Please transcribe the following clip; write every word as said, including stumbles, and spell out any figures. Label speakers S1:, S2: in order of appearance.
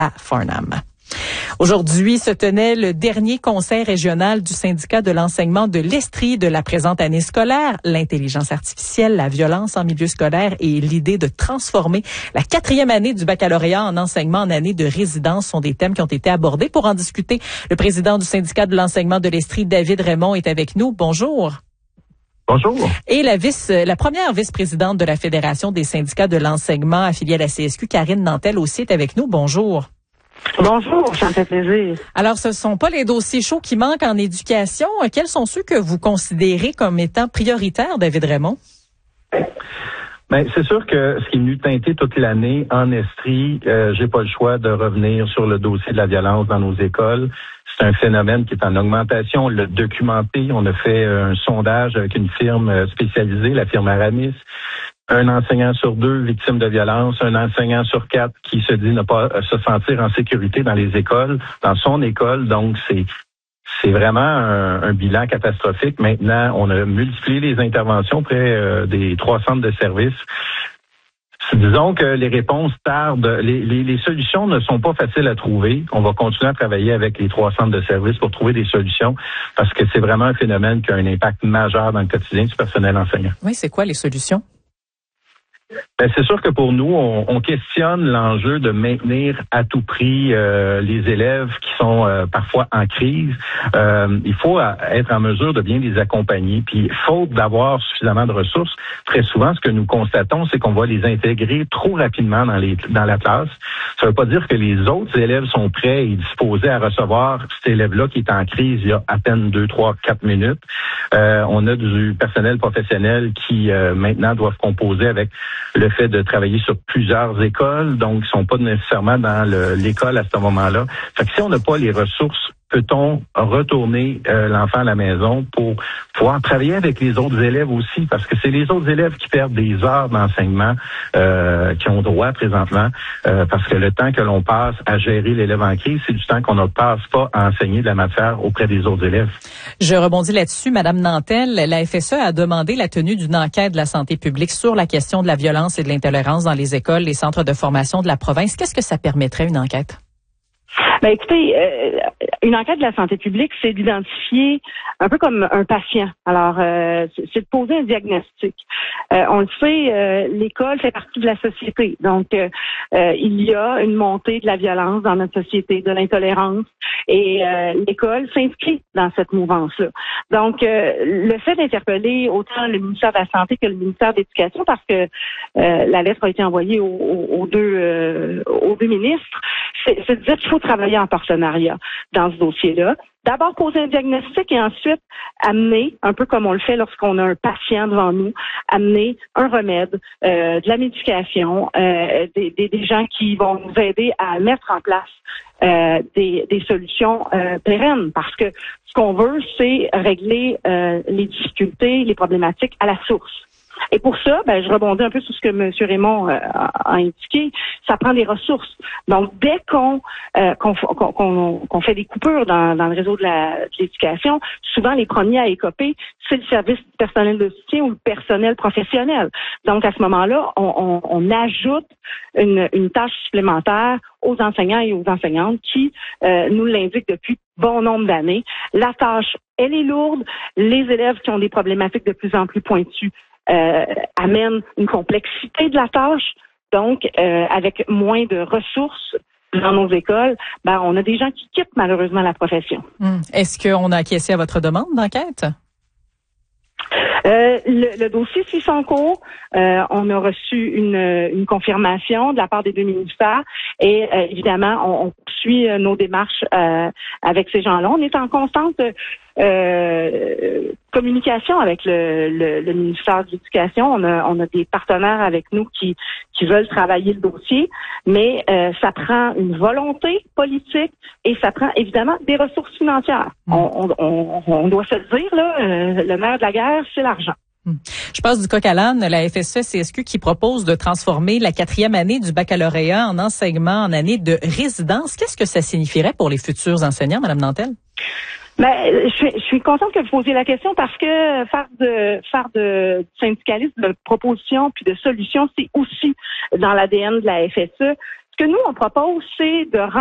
S1: à Farnham. Aujourd'hui se tenait le dernier conseil régional du syndicat de l'enseignement de l'Estrie de la présente année scolaire. L'intelligence artificielle, la violence en milieu scolaire et l'idée de transformer la quatrième année du baccalauréat en enseignement en année de résidence sont des thèmes qui ont été abordés. Pour en discuter, le président du syndicat de l'enseignement de l'Estrie, David Raymond, est avec nous. Bonjour.
S2: Bonjour.
S1: Et la vice, la première vice-présidente de la Fédération des syndicats de l'enseignement affiliée à la C S Q, Karine Nantel, aussi est avec nous. Bonjour.
S3: Bonjour, ça me fait plaisir.
S1: Alors, ce ne sont pas les dossiers chauds qui manquent en éducation. Quels sont ceux que vous considérez comme étant prioritaires, David Raymond?
S2: Ben, c'est sûr que ce qui est venu teinter toute l'année en Estrie, euh, j'ai pas le choix de revenir sur le dossier de la violence dans nos écoles. C'est un phénomène qui est en augmentation. On l'a documenté. On a fait un sondage avec une firme spécialisée, la firme Aramis. Un enseignant sur deux victime de violence, un enseignant sur quatre qui se dit ne pas se sentir en sécurité dans les écoles, dans son école. Donc, c'est c'est vraiment un, un bilan catastrophique. Maintenant, on a multiplié les interventions près euh, des trois centres de services. Disons que les réponses tardent, les, les, les solutions ne sont pas faciles à trouver. On va continuer à travailler avec les trois centres de services pour trouver des solutions parce que c'est vraiment un phénomène qui a un impact majeur dans le quotidien du personnel enseignant.
S1: Oui, c'est quoi les solutions?
S2: Ben, c'est sûr que pour nous, on, on questionne l'enjeu de maintenir à tout prix euh, les élèves qui sont euh, parfois en crise. Euh, il faut être en mesure de bien les accompagner. Puis, faute d'avoir suffisamment de ressources, très souvent, ce que nous constatons, c'est qu'on va les intégrer trop rapidement dans, les, dans la classe. Ça ne veut pas dire que les autres élèves sont prêts et disposés à recevoir cet élève-là qui est en crise il y a à peine deux, trois, quatre minutes. Euh, on a du personnel professionnel qui, euh, maintenant, doivent composer avec le fait de travailler sur plusieurs écoles, donc ils sont pas nécessairement dans le, l'école à ce moment-là. Fait que si on n'a pas les ressources, peut-on retourner euh, l'enfant à la maison pour pouvoir travailler avec les autres élèves aussi, parce que c'est les autres élèves qui perdent des heures d'enseignement euh, qui ont droit présentement, euh, parce que le temps que l'on passe à gérer l'élève en crise, c'est du temps qu'on ne passe pas à enseigner de la matière auprès des autres élèves.
S1: Je rebondis là-dessus, Madame Nantel. La F S E a demandé la tenue d'une enquête de la santé publique sur la question de la violence et de l'intolérance dans les écoles, les centres de formation de la province. Qu'est-ce que ça permettrait, une enquête?
S3: Ben écoutez, euh, une enquête de la santé publique, c'est d'identifier un peu comme un patient. Alors, euh, c'est de poser un diagnostic. Euh, on le sait, euh, l'école fait partie de la société. Donc, euh, euh, il y a une montée de la violence dans notre société, de l'intolérance, et euh, l'école s'inscrit dans cette mouvance-là. Donc, euh, le fait d'interpeller autant le ministère de la Santé que le ministère de l'Éducation, parce que euh, la lettre a été envoyée aux, aux, aux deux euh, aux deux ministres, c'est, c'est de dire qu'il faut travailler en partenariat dans ce dossier-là. D'abord poser un diagnostic et ensuite amener, un peu comme on le fait lorsqu'on a un patient devant nous, amener un remède, euh, de la médication, euh, des, des, des gens qui vont nous aider à mettre en place euh, des, des solutions euh, pérennes. Parce que ce qu'on veut, c'est régler euh, les difficultés, les problématiques à la source. Et pour ça, ben, je rebondis un peu sur ce que M. Raymond euh, a indiqué, ça prend des ressources. Donc, dès qu'on euh, qu'on, qu'on, qu'on fait des coupures dans, dans le réseau de, la, de l'éducation, souvent les premiers à écoper, c'est le service personnel de soutien ou le personnel professionnel. Donc, à ce moment-là, on, on, on ajoute une, une tâche supplémentaire aux enseignants et aux enseignantes qui euh, nous l'indiquent depuis bon nombre d'années. La tâche, elle est lourde. Les élèves qui ont des problématiques de plus en plus pointues Euh, amène une complexité de la tâche. Donc, euh, avec moins de ressources dans nos écoles, ben, on a des gens qui quittent malheureusement la profession.
S1: Hum. Est-ce qu'on a acquiescé à votre demande d'enquête?
S3: Euh, le, le dossier suit son cours. Euh, on a reçu une, une confirmation de la part des deux ministères et euh, évidemment, on, on poursuit euh, nos démarches euh, avec ces gens-là. On est en constante euh, communication avec le, le, le ministère de l'Éducation. On a, on a des partenaires avec nous qui, qui veulent travailler le dossier, mais euh, ça prend une volonté politique et ça prend évidemment des ressources financières. Mmh. On, on, on doit se le dire, là, euh, le nerf de la guerre, c'est l'argent.
S1: Je passe du coq à l'âne, la F S E C S Q qui propose de transformer la quatrième année du baccalauréat en enseignement en année de résidence. Qu'est-ce que ça signifierait pour les futurs enseignants, Mme Nantel?
S3: Ben, je suis, je suis contente que vous posiez la question parce que faire de faire de syndicalisme, de propositions puis de solutions, c'est aussi dans l'A D N de la F S E. Ce que nous, on propose, c'est de